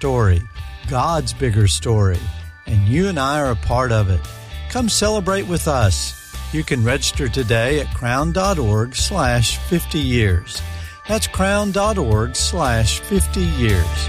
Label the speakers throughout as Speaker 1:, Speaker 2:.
Speaker 1: story, God's bigger story, and you and I are a part of it. Come celebrate with us. You can register today at crown.org/50 years. That's crown.org/50 years.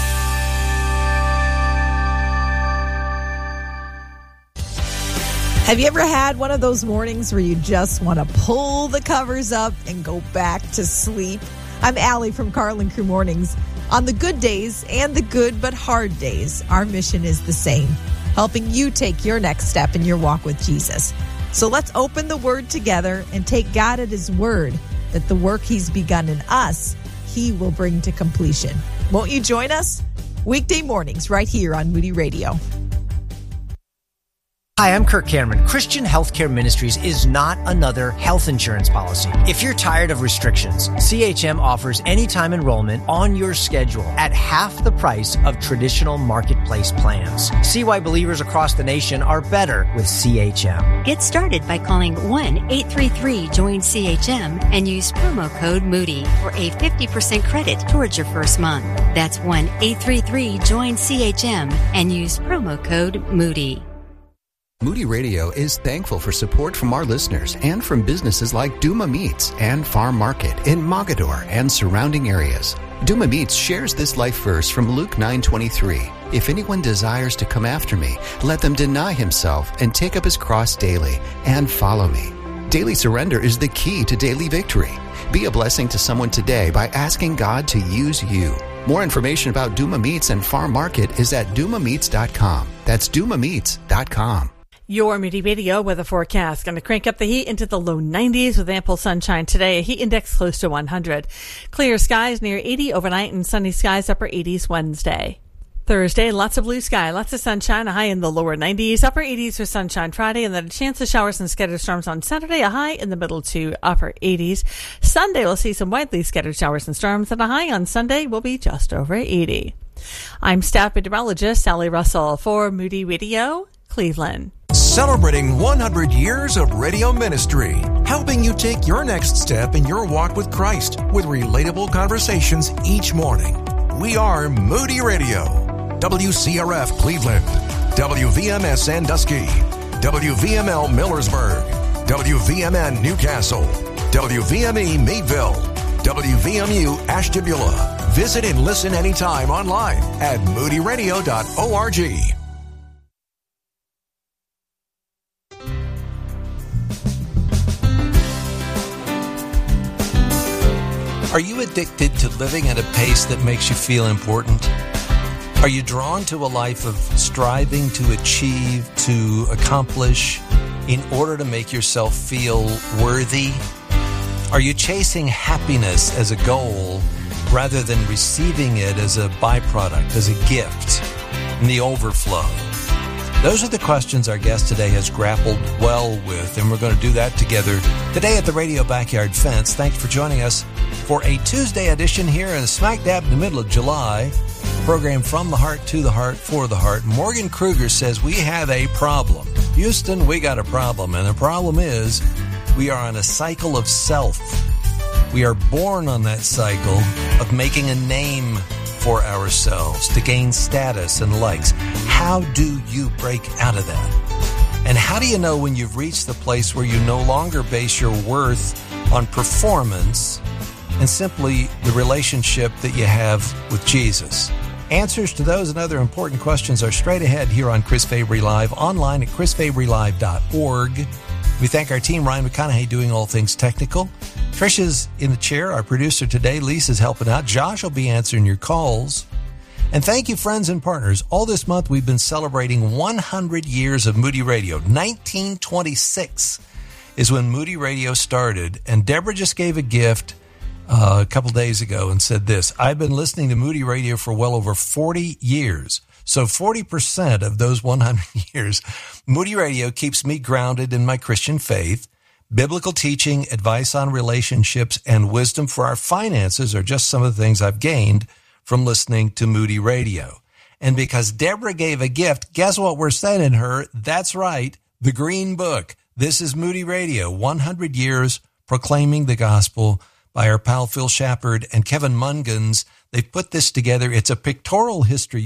Speaker 2: Have you ever had one of those mornings where you just want to pull the covers up and go back to sleep? I'm Allie from Carlin Crew Mornings. On the good days and the good but hard days, our mission is the same, helping you take your next step in your walk with Jesus. So let's open the Word together and take God at His word that the work He's begun in us, He will bring to completion. Won't you join us? Weekday mornings right here on Moody Radio.
Speaker 3: Hi, I'm Kirk Cameron. Christian Healthcare Ministries is not another health insurance policy. If you're tired of restrictions, CHM offers anytime enrollment on your schedule at half the price of traditional marketplace plans. See why believers across the nation are better with CHM.
Speaker 4: Get started by calling 1-833-JOIN-CHM and use promo code Moody for a 50% credit towards your first month. That's 1-833-JOIN-CHM and use promo code Moody.
Speaker 5: Moody Radio is thankful for support from our listeners and from businesses like Duma Meats and Farm Market in Mogadore and surrounding areas. Duma Meats shares this life verse from Luke 9:23. If anyone desires to come after me, let them deny himself and take up his cross daily and follow me. Daily surrender is the key to daily victory. Be a blessing to someone today by asking God to use you. More information about Duma Meats and Farm Market is at dumameats.com. That's dumameats.com.
Speaker 6: Your Moody Radio weather forecast. Going to crank up the heat into the low 90s with ample sunshine today. A heat index close to 100. Clear skies near 80 overnight and sunny skies upper 80s Wednesday. Thursday, lots of blue sky, lots of sunshine, a high in the lower 90s, upper 80s for sunshine Friday, and then a chance of showers and scattered storms on Saturday, a high in the middle to upper 80s. Sunday, we'll see some widely scattered showers and storms, and a high on Sunday will be just over 80. I'm staff meteorologist Sally Russell for Moody Radio, Cleveland.
Speaker 7: Celebrating 100 years of radio ministry, helping you take your next step in your walk with Christ with relatable conversations each morning. We are Moody Radio, WCRF Cleveland, WVMS Sandusky, WVML Millersburg, WVMN Newcastle, WVME Meadville, WVMU Ashtabula. Visit and listen anytime online at moodyradio.org.
Speaker 8: Are you addicted to living at a pace that makes you feel important? Are you drawn to a life of striving to achieve, to accomplish, in order to make yourself feel worthy? Are you chasing happiness as a goal rather than receiving it as a byproduct, as a gift, in the overflow? Those are the questions our guest today has grappled well with, and we're going to do that together today at the Radio Backyard Fence. Thanks for joining us for a Tuesday edition here in smack dab in the middle of July. Program from the heart to the heart for the heart. Morgan Kruger says we have a problem. Houston, we got a problem, and the problem is we are on a cycle of self. We are born on that cycle of making a name for ourselves to gain status and likes. How do you break out of that? And how do you know when you've reached the place where you no longer base your worth on performance and simply the relationship that you have with Jesus? Answers to those and other important questions are straight ahead here on Chris Fabry Live, online at chrisfabrylive.org. We thank our team, Ryan McConaughey, doing all things technical. Trisha's in the chair, our producer today. Lisa's helping out. Josh will be answering your calls. And thank you, friends and partners. All this month, we've been celebrating 100 years of Moody Radio. 1926 is when Moody Radio started. And Deborah just gave a gift a couple days ago and said this: I've been listening to Moody Radio for well over 40 years. So 40% of those 100 years, Moody Radio keeps me grounded in my Christian faith. Biblical teaching, advice on relationships, and wisdom for our finances are just some of the things I've gained from listening to Moody Radio. And because Deborah gave a gift, guess what we're sending her? That's right, the Green Book. This is Moody Radio, 100 years proclaiming the gospel, by our pal Phil Shepard and Kevin Mungans. They've put this together. It's a pictorial history